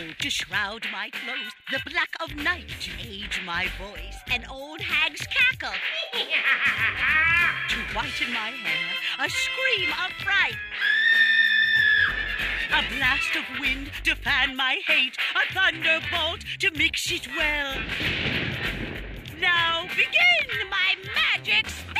To shroud my clothes, the black of night. To age my voice, an old hag's cackle. To whiten my hair, a scream of fright. A blast of wind to fan my hate, a thunderbolt to mix it well. Now begin!